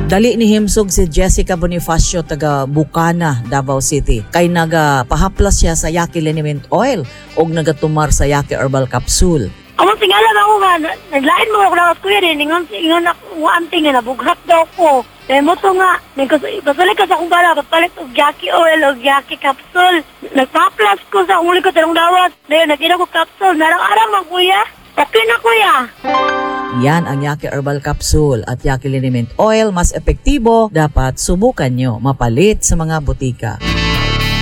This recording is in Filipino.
Dali ni himsog si Jessica Bonifacio taga Bukana, Davao City. Kay nagapahaplas siya sa Yaki Liniment Oil o nagatumar sa Yaki Herbal Capsule. Amo tingalan ako nga, naglain mo ako na kuya rin, ingon ako anting na nabughat daw ko. Kaya mo to nga, kasali ka sa akong bala, papalit og Yaki Oil o Yaki Capsule. Nagpa-plus ko sa akong likod ng dawat. Dahil nag-ina ko capsule, narang-arang man kuya. Tapi na kuya. Yan ang Yaki Herbal Capsule at Yaki Liniment Oil. Mas epektibo, dapat subukan nyo mapalit sa mga butika.